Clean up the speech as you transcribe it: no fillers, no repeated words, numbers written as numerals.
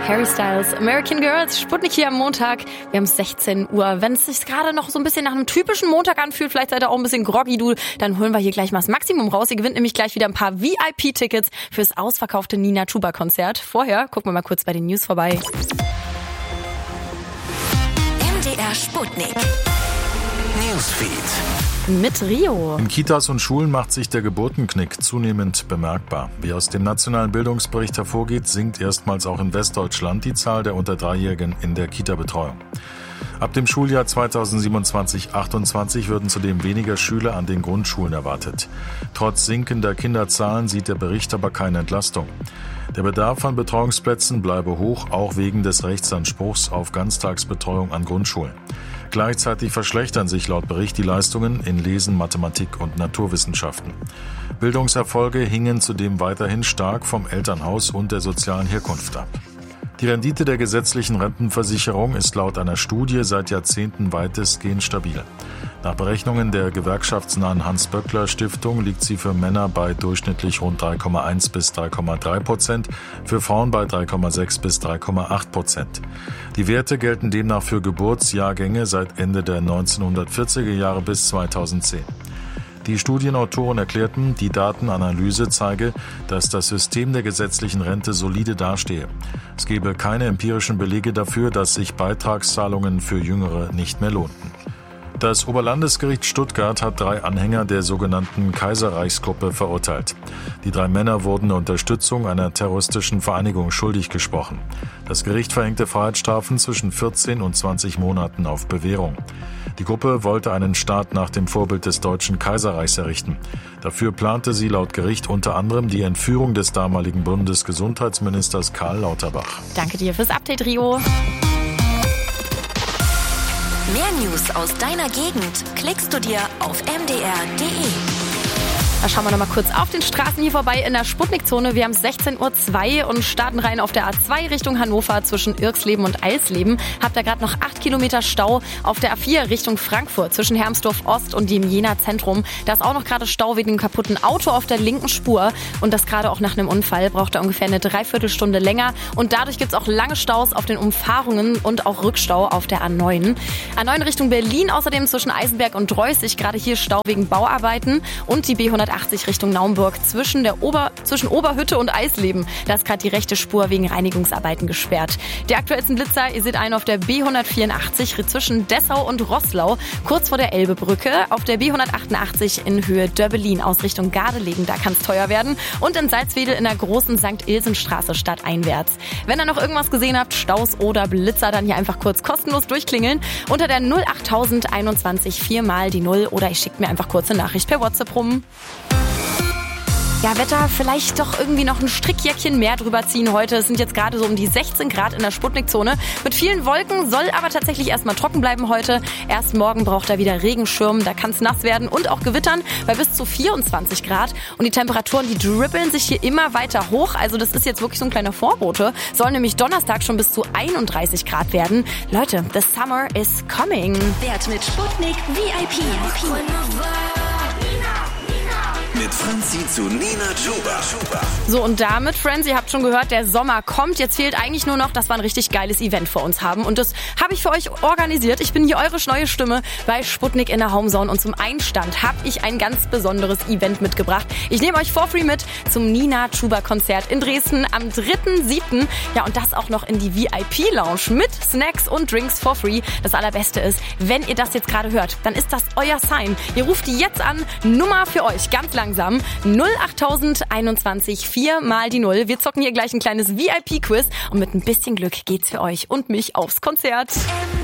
Harry Styles, American Girls, Sputnik hier am Montag. Wir haben 16 Uhr. Wenn es sich gerade noch so ein bisschen nach einem typischen Montag anfühlt, vielleicht seid ihr auch ein bisschen groggy, dann holen wir hier gleich mal das Maximum raus. Ihr gewinnt nämlich gleich wieder ein paar VIP-Tickets fürs ausverkaufte Nina Chuba-Konzert. Vorher gucken wir mal kurz bei den News vorbei. MDR Sputnik Newsfeed mit Rio. In Kitas und Schulen macht sich der Geburtenknick zunehmend bemerkbar. Wie aus dem nationalen Bildungsbericht hervorgeht, sinkt erstmals auch in Westdeutschland die Zahl der unter 3-Jährigen in der Kita-Betreuung. Ab dem Schuljahr 2027/28 würden zudem weniger Schüler an den Grundschulen erwartet. Trotz sinkender Kinderzahlen sieht der Bericht aber keine Entlastung. Der Bedarf an Betreuungsplätzen bleibe hoch, auch wegen des Rechtsanspruchs auf Ganztagsbetreuung an Grundschulen. Gleichzeitig verschlechtern sich laut Bericht die Leistungen in Lesen, Mathematik und Naturwissenschaften. Bildungserfolge hingen zudem weiterhin stark vom Elternhaus und der sozialen Herkunft ab. Die Rendite der gesetzlichen Rentenversicherung ist laut einer Studie seit Jahrzehnten weitestgehend stabil. Nach Berechnungen der gewerkschaftsnahen Hans-Böckler-Stiftung liegt sie für Männer bei durchschnittlich rund 3,1 bis 3,3%, für Frauen bei 3,6 bis 3,8%. Die Werte gelten demnach für Geburtsjahrgänge seit Ende der 1940er Jahre bis 2010. Die Studienautoren erklärten, die Datenanalyse zeige, dass das System der gesetzlichen Rente solide dastehe. Es gebe keine empirischen Belege dafür, dass sich Beitragszahlungen für Jüngere nicht mehr lohnten. Das Oberlandesgericht Stuttgart hat 3 Anhänger der sogenannten Kaiserreichsgruppe verurteilt. Die 3 Männer wurden der Unterstützung einer terroristischen Vereinigung schuldig gesprochen. Das Gericht verhängte Freiheitsstrafen zwischen 14 und 20 Monaten auf Bewährung. Die Gruppe wollte einen Staat nach dem Vorbild des Deutschen Kaiserreichs errichten. Dafür plante sie laut Gericht unter anderem die Entführung des damaligen Bundesgesundheitsministers Karl Lauterbach. Danke dir fürs Update, Rio. Mehr News aus deiner Gegend klickst du dir auf mdr.de. Da schauen wir noch mal kurz auf den Straßen hier vorbei in der Sputnik-Zone. Wir haben 16:02 Uhr und starten rein auf der A2 Richtung Hannover zwischen Irxleben und Eisleben. Habt ihr gerade noch 8 Kilometer Stau auf der A4 Richtung Frankfurt zwischen Hermsdorf Ost und dem Jena Zentrum. Da ist auch noch gerade Stau wegen einem kaputten Auto auf der linken Spur. Und das gerade auch nach einem Unfall braucht er ungefähr eine Dreiviertelstunde länger. Und dadurch gibt es auch lange Staus auf den Umfahrungen und auch Rückstau auf der A9. A9 Richtung Berlin außerdem zwischen Eisenberg und Dreußig. Gerade hier Stau wegen Bauarbeiten. Und die B180 Richtung Naumburg zwischen Oberhütte und Eisleben. Da ist gerade die rechte Spur wegen Reinigungsarbeiten gesperrt. Der aktuellsten Blitzer, ihr seht einen auf der B184 zwischen Dessau und Roßlau, kurz vor der Elbebrücke. Auf der B188 in Höhe Döbbelin aus Richtung Gardelegen, da kann es teuer werden. Und in Salzwedel in der großen St. Ilsenstraße stadteinwärts. Wenn ihr noch irgendwas gesehen habt, Staus oder Blitzer, dann hier einfach kurz kostenlos durchklingeln. Unter der 08021 4 die 0 oder ihr schickt mir einfach kurze Nachricht per WhatsApp rum. Ja, Wetter, vielleicht doch irgendwie noch ein Strickjäckchen mehr drüber ziehen heute. Es sind jetzt gerade so um die 16 Grad in der Sputnik-Zone. Mit vielen Wolken, soll aber tatsächlich erstmal trocken bleiben heute. Erst morgen braucht er wieder Regenschirm, da kann es nass werden und auch gewittern bei bis zu 24 Grad. Und die Temperaturen, die dribbeln sich hier immer weiter hoch. Also das ist jetzt wirklich so ein kleiner Vorbote. Soll nämlich Donnerstag schon bis zu 31 Grad werden. Leute, the summer is coming. Wert mit Sputnik VIP. Mit Franzi zu Nina Chuba. So, und damit, Friends, ihr habt schon gehört, der Sommer kommt. Jetzt fehlt eigentlich nur noch, dass wir ein richtig geiles Event vor uns haben. Und das habe ich für euch organisiert. Ich bin hier eure neue Stimme bei Sputnik in der Homezone. Und zum Einstand habe ich ein ganz besonderes Event mitgebracht. Ich nehme euch for free mit zum Nina Chuba-Konzert in Dresden am 3.7. Ja, und das auch noch in die VIP-Lounge mit Snacks und Drinks for free. Das Allerbeste ist, wenn ihr das jetzt gerade hört, dann ist das euer Sign. Ihr ruft die jetzt an. Nummer für euch, ganz langsam. 08021 4 die 0. Wir zocken hier gleich ein kleines VIP-Quiz und mit ein bisschen Glück geht's für euch und mich aufs Konzert.